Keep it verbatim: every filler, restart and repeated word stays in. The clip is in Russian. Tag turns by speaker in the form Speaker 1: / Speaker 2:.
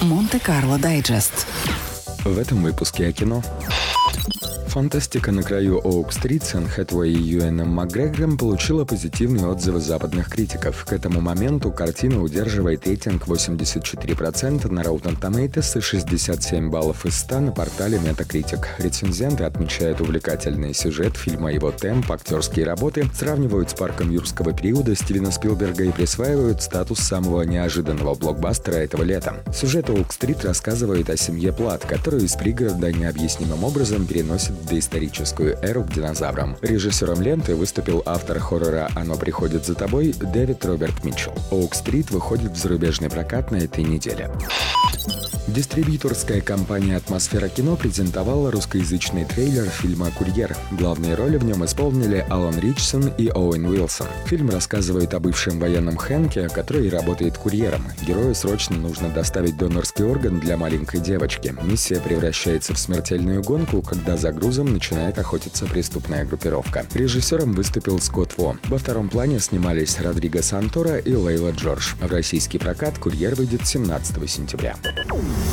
Speaker 1: Монте-Карло Дайджест.
Speaker 2: В этом выпуске о кино. Фантастика на краю Оук-стрит с Энн Хэтэуэй и Юэном Макгрегором получила позитивные отзывы западных критиков. К этому моменту картина удерживает рейтинг восемьдесят четыре процента на Rotten Tomatoes и шестьдесят семь баллов из ста на портале Metacritic. Рецензенты отмечают увлекательный сюжет фильма, его темп, актерские работы, сравнивают с «Парком юрского периода» Стивена Спилберга и присваивают статус самого неожиданного блокбастера этого лета. Сюжет Оук-стрит рассказывает о семье Плат, которую из пригорода необъяснимым образом переносит в доисторическую эру к динозаврам. Режиссером ленты выступил автор хоррора «Оно приходит за тобой» Дэвид Роберт Митчелл. Оук-стрит выходит в зарубежный прокат на этой неделе. Дистрибьюторская компания «Атмосфера кино» презентовала русскоязычный трейлер фильма «Курьер». Главные роли в нем исполнили Алан Ричсон и Оуэн Уилсон. Фильм рассказывает о бывшем военном Хэнке, который работает курьером. Герою срочно нужно доставить донорский орган для маленькой девочки. Миссия превращается в смертельную гонку, когда за грузом начинает охотиться преступная группировка. Режиссером выступил Скотт Во. Во втором плане снимались Родриго Сантора и Лейла Джордж. В российский прокат «Курьер» выйдет семнадцатого сентября.